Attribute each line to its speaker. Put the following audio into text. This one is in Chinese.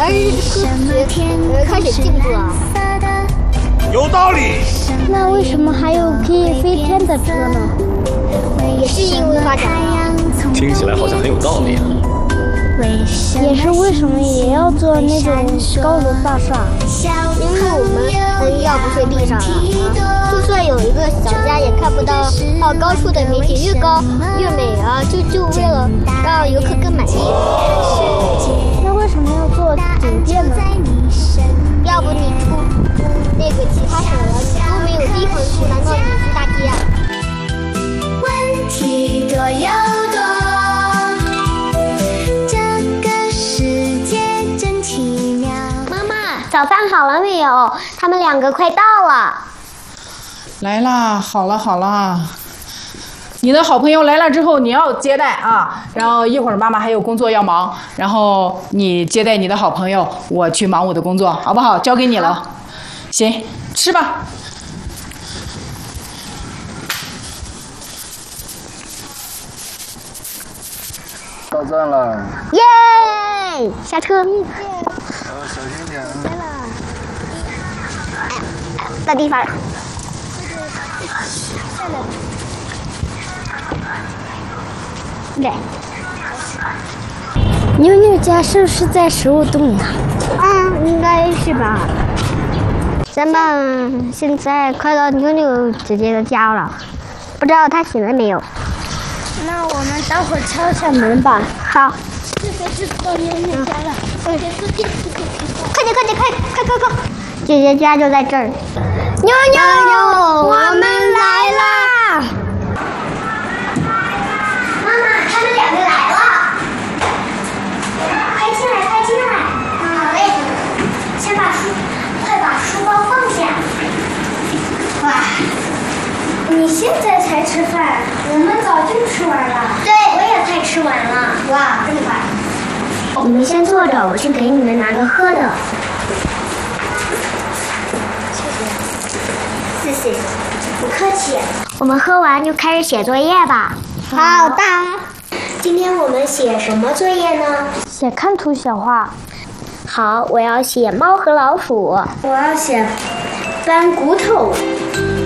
Speaker 1: 还是开始进步了。
Speaker 2: 有道理。
Speaker 3: 那为什么还有可以飞天的车呢？
Speaker 1: 也是因为发展了。
Speaker 2: 听起来好像很有道理啊。
Speaker 3: 也是为什么也要做那种高楼大厦？
Speaker 1: 因为我们要不睡地上了，就算有一个小家也看不到高处的美景，越高越美啊！就为了让游客更满意。
Speaker 3: 那为什么要做酒店呢？
Speaker 1: 要不你出那个其他省了，你都没有地方去，难道你是大街啊？
Speaker 4: 问题多又多，这个世界真奇妙。
Speaker 1: 妈妈，早饭好了没有？他们两个快到了。
Speaker 5: 来啦，好了好了。你的好朋友来了之后，你要接待啊。然后一会儿妈妈还有工作要忙，然后你接待你的好朋友，我去忙我的工作，好不好？交给你了。行，吃吧。
Speaker 6: 到站了。
Speaker 1: 耶！下车。
Speaker 6: 小心点啊。
Speaker 1: 到地方了。对。
Speaker 3: 妞妞家是不是在15栋啊？
Speaker 1: 应该是吧。咱们现在快到妞妞姐姐的家了，不知道她醒了没有。
Speaker 3: 那我们待会儿敲一下门吧。
Speaker 1: 好。
Speaker 3: 这个是到妞妞家了。
Speaker 1: 快点！姐姐家就在这儿。妞妞，我们来啦！妈妈，他们两个来了。快进来！好嘞。快把书包放下。哇，
Speaker 3: 你现在才吃饭，我们早就吃完了。
Speaker 1: 对，我也快吃完了。哇，这么快！你们先坐着，我去给你们拿个喝的。谢谢，不客气。我们喝完就开始写作业吧。好的。今天我们写什么作业呢？
Speaker 3: 写看图小画。
Speaker 1: 好，我要写猫和老鼠。
Speaker 3: 我要写搬骨头。